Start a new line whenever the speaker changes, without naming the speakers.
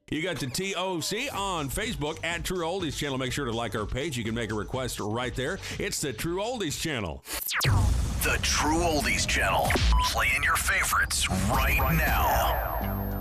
You got the TOC on Facebook at True Oldies Channel. Make sure to like our page. You can make a request right there. It's the True Oldies Channel.
The True Oldies Channel. Playing your favorites right now.